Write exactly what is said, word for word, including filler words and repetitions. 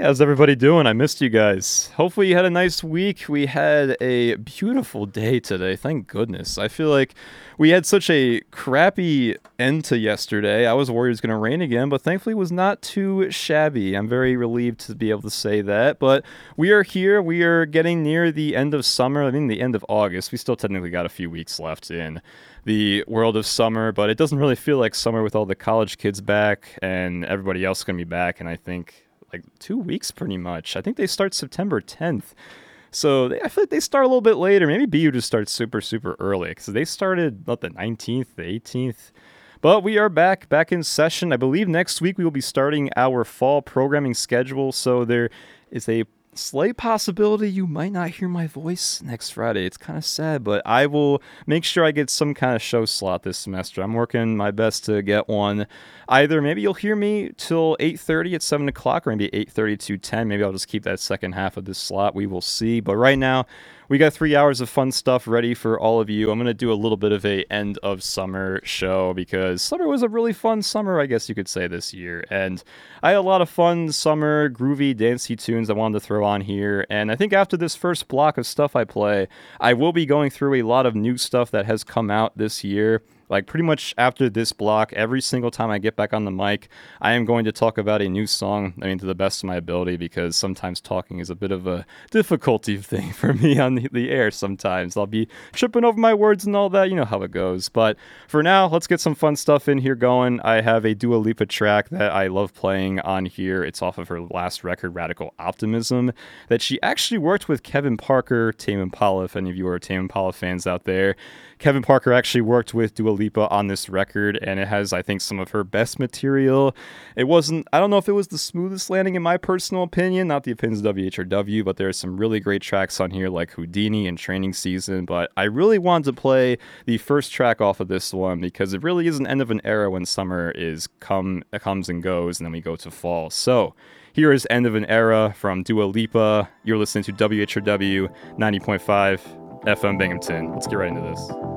How's everybody doing? I missed you guys. Hopefully you had a nice week. We had a beautiful day today. Thank goodness. I feel like we had such a crappy end to yesterday. I was worried it was going to rain again, but thankfully it was not too shabby. I'm very relieved to be able to say that. But we are here. We are getting near the end of summer. I mean, the end of August. We still technically got a few weeks left in the world of summer, but it doesn't really feel like summer with all the college kids back and everybody else going to be back. And I think like two weeks pretty much. I think they start September tenth. So they, I feel like they start a little bit later. Maybe B U just starts super, super early because they started, not the nineteenth, the eighteenth. But we are back, back in session. I believe next week we will be starting our fall programming schedule. So there is a slight possibility you might not hear my voice next Friday. It's kind of sad, but I will make sure I get some kind of show slot this semester. I'm working my best to get one. Either maybe you'll hear me till eight thirty at seven o'clock, or maybe eight thirty to ten. Maybe I'll just keep that second half of this slot. We will see. But right now, we got three hours of fun stuff ready for all of you. I'm going to do a little bit of a end of summer show because summer was a really fun summer, I guess you could say, this year. And I had a lot of fun summer, groovy, dancey tunes I wanted to throw on here. And I think after this first block of stuff I play, I will be going through a lot of new stuff that has come out this year. Like pretty much after this block, every single time I get back on the mic, I am going to talk about a new song, I mean, to the best of my ability, because sometimes talking is a bit of a difficulty thing for me on the, the air sometimes. I'll be tripping over my words and all that, you know how it goes. But for now, let's get some fun stuff in here going. I have a Dua Lipa track that I love playing on here. It's off of her last record, Radical Optimism, that she actually worked with Kevin Parker, Tame Impala, if any of you are Tame Impala fans out there. Kevin Parker actually worked with Dua Lipa on this record, and it has, I think, some of her best material. It wasn't, I don't know if it was the smoothest landing in my personal opinion, not the opinions of W H R W, but there are some really great tracks on here like Houdini and Training Season, but I really wanted to play the first track off of this one because it really is an end of an era when summer is come comes and goes, and then we go to fall. So here is End of an Era from Dua Lipa. You're listening to W H R W ninety point five F M Binghamton. Let's get right into this.